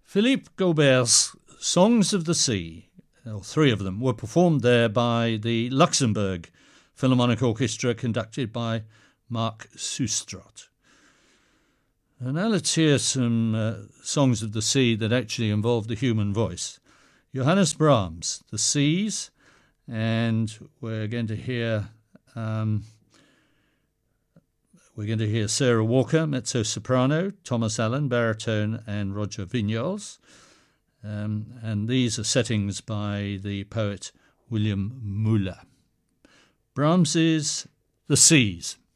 Philippe Gaubert's Songs of the Sea, or three of them, were performed there by the Luxembourg Philharmonic Orchestra, conducted by Marc Sustrot. And now let's hear some songs of the sea that actually involve the human voice. Johannes Brahms, The Seas, and we're going to hear Sarah Walker, mezzo-soprano, Thomas Allen, baritone, and Roger Vignoles. And these are settings by the poet William Müller. Brahms's The Seas.